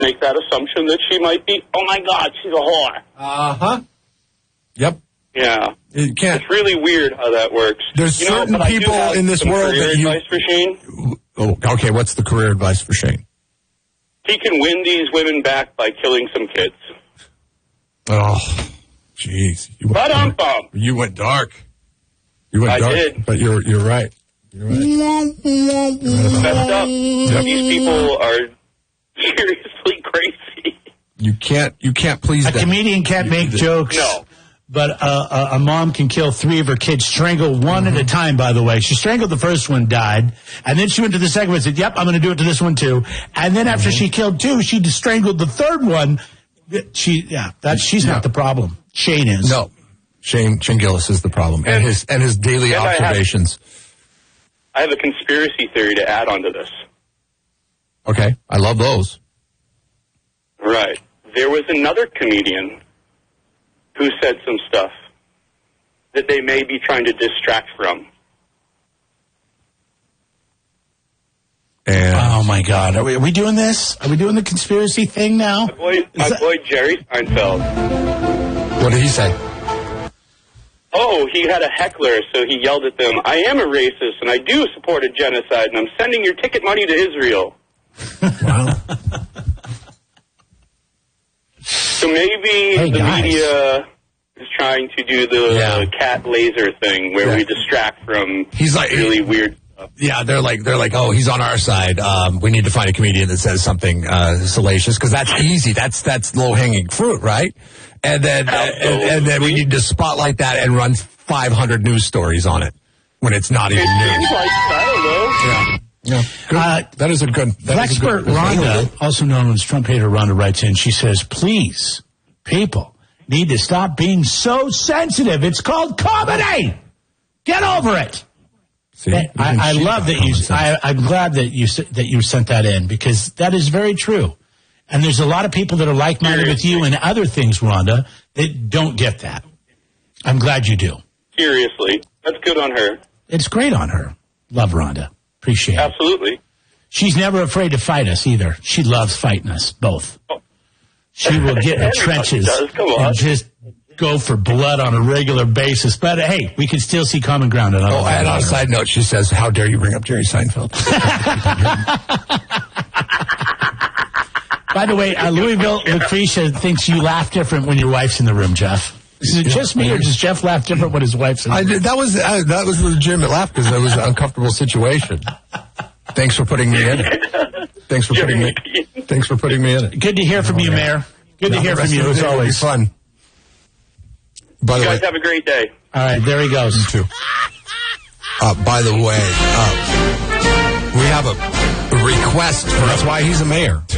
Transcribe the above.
make that assumption that she might be, oh my God, she's a whore. Uh-huh. Yep. Yeah. It can't. It's really weird how that works. There's certain people in this world that you... advice for Shane. Oh, okay, what's the career advice for Shane? He can win these women back by killing some kids. Oh, jeez. You went dark. You went dark. I did. But you're right. You're right. Messed up. Yep. These people are seriously crazy. You can't please them. A comedian can't make jokes. No. But a mom can kill 3 of her kids, strangle one at a time, by the way. She strangled the first one, died. And then she went to the second one and said, yep, I'm going to do it to this one, too. And then after she killed 2, she strangled the third one. She's not the problem. Shane is. No. Shane Gillis is the problem. And his daily observations. I have a conspiracy theory to add on to this. Okay. I love those. Right. There was another comedian who said some stuff that they may be trying to distract from. And oh, my God. Are we doing this? Are we doing the conspiracy thing now? My boy Jerry Seinfeld. What did he say? Oh, he had a heckler, so he yelled at them, I am a racist, and I do support a genocide, and I'm sending your ticket money to Israel. Wow. So maybe media is trying to do the cat laser thing where we distract from really weird stuff. Yeah, they're like, oh, he's on our side. We need to find a comedian that says something salacious because that's easy. That's low hanging fruit, right? And then we need to spotlight that and run 500 news stories on it when it's not even news. I don't know. Yeah. That is a good... Expert Rhonda, also known as Trump hater Rhonda, writes in, she says, please, people need to stop being so sensitive. It's called comedy. Get over it. See, I love that you... I'm glad that you sent that in because that is very true. And there's a lot of people that are like-minded with you and other things, Rhonda, that don't get that. I'm glad you do. Seriously. That's good on her. It's great on her. Love Rhonda. Appreciate it. Absolutely. She's never afraid to fight us either. She loves fighting us, both. Oh. She will get in the trenches and just go for blood on a regular basis. But, hey, we can still see common ground. And on a side note, she says, how dare you bring up Jerry Seinfeld? By the way, Louisville Lucretia thinks you laugh different when your wife's in the room, Jeff. Is it just me, or does Jeff laugh different when his wife's in the room? That was a legitimate laugh because it was an uncomfortable situation. Thanks for putting me in it. Thanks for putting me in it. Good to hear from you, Mayor. Good to hear from you, as always. Fun. By the way, you guys have a great day. All right, there he goes. You too. By the way, we have a request. That's why he's a mayor.